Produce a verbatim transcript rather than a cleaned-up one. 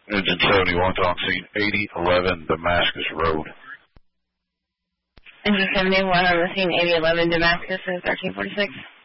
Engine seventy-one's on scene, eighty eleven Damascus Road. Engine seventy-one on the scene, eighty eleven Damascus, and thirteen forty-six.